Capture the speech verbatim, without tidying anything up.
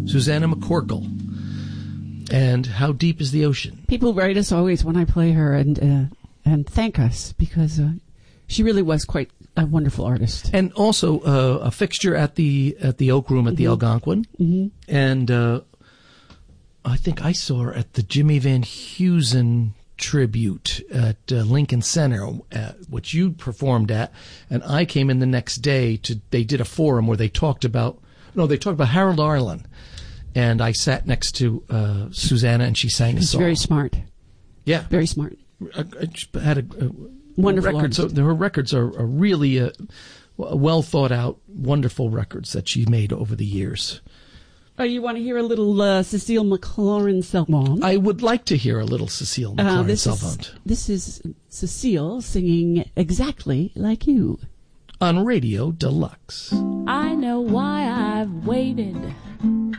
Susanna McCorkle. And How Deep is the Ocean? People write us always when I play her and uh, and thank us because uh, she really was quite a wonderful artist. And also uh, a fixture at the at the Oak Room at mm-hmm. the Algonquin. Mm-hmm. And uh, I think I saw her at the Jimmy Van Heusen tribute at uh, Lincoln Center, uh, which you performed at, and I came in the next day to. They did a forum where they talked about no, they talked about Harold Arlen, and I sat next to uh, Susanna, and she sang a She's song. very smart. Yeah, very smart. I, I had a, a wonderful records. artist. Her records are, are really uh, well thought out, wonderful records that she made over the years. Oh, you want to hear a little uh, Cecile McLaurin-Salvant? I would like to hear a little Cecile McLaurin-Salvant. Uh, this, this is Cecile singing Exactly Like You. On Radio Deluxe. I know why I've waited